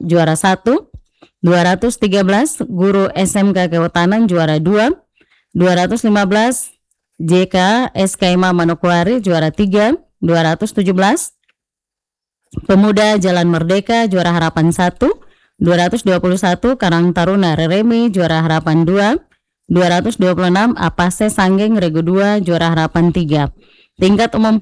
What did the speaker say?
juara 1. 213 Guru SMK Kehutanan juara 2. 215 JK SKMA Manokwari juara 3. 217 Pemuda Jalan Merdeka juara harapan 1. 221 Karang Taruna Reremi juara harapan 2. 226 Apase Sanggeng Regu 2 juara harapan 3. Tingkat umum